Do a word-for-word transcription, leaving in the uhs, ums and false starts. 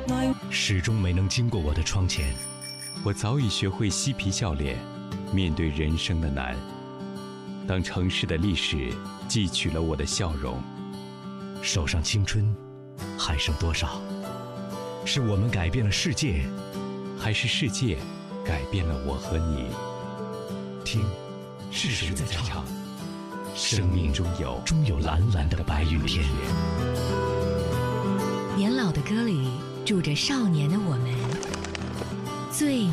始终没能经过我的窗前。 我早已学会嬉皮笑脸，面对人生的难。当城市的历史汲取了我的笑容， 手上青春还剩多少？是我们改变了世界， 还是世界改变了我和你？ 听，是谁在唱？生命中有终有蓝蓝的白云天。 年老的歌里住着少年的我们，最